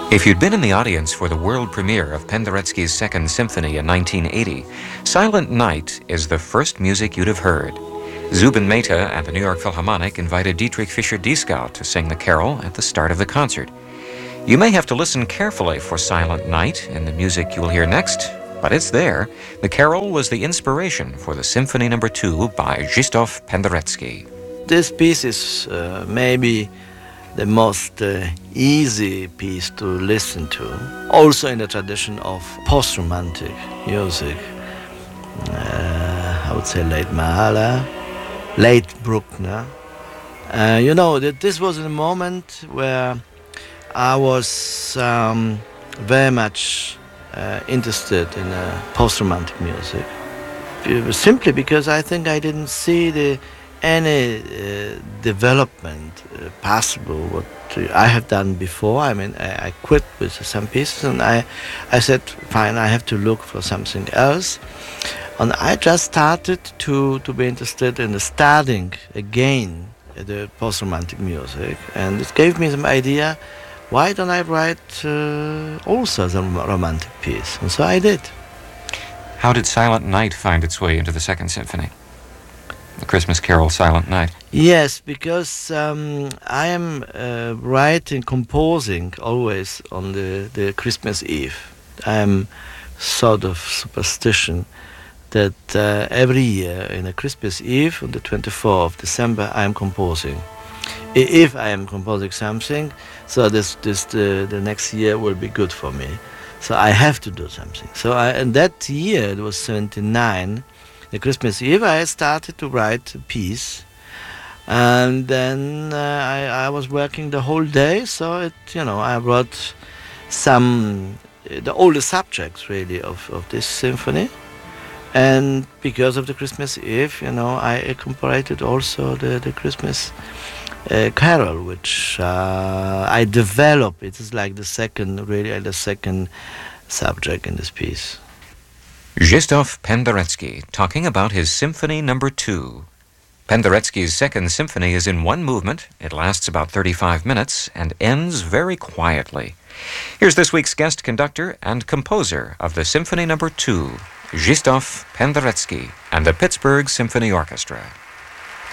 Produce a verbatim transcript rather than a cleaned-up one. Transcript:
If you'd been in the audience for the world premiere of Penderecki's Second Symphony in nineteen eighty, Silent Night is the first music you'd have heard. Zubin Mehta and the New York Philharmonic invited Dietrich Fischer-Dieskau to sing the carol at the start of the concert. You may have to listen carefully for Silent Night in the music you will hear next, but it's there. The carol was the inspiration for the Symphony Number Two by Krzysztof Penderecki. This piece is uh, maybe the most uh, easy piece to listen to, also in the tradition of post-romantic music. Uh, I would say late Mahler, late Bruckner. Uh, you know, that this was a moment where I was um, very much uh, interested in uh, post-romantic music. It was simply because I think I didn't see the any uh, development uh, possible what I have done before. I mean, I, I quit with some pieces, and I, I said, fine, I have to look for something else. And I just started to, to be interested in the starting again the post-romantic music, and it gave me some idea. Why don't I write uh, also some romantic piece? And so I did. How did Silent Night find its way into the Second Symphony? The Christmas carol, Silent Night. Yes, because um, I am uh, writing, composing always on the, the Christmas Eve. I am sort of superstition that uh, every year in a Christmas Eve, on the twenty-fourth of December, I am composing. I, if I am composing something, so this, this the, the next year will be good for me. So I have to do something. So I, and that year, it was seventy-nine, the Christmas Eve, I started to write a piece, and then uh, I, I was working the whole day. So it, you know, I wrote some the older subjects really of, of this symphony, and because of the Christmas Eve, you know, I incorporated also the the Christmas uh, carol, which uh, I developed. It is like the second, really the second subject in this piece. Krzysztof Penderecki talking about his Symphony Number Two. Penderecki's Second Symphony is in one movement. It lasts about thirty-five minutes and ends very quietly. Here's this week's guest conductor and composer of the Symphony Number Two, Krzysztof Penderecki and the Pittsburgh Symphony Orchestra.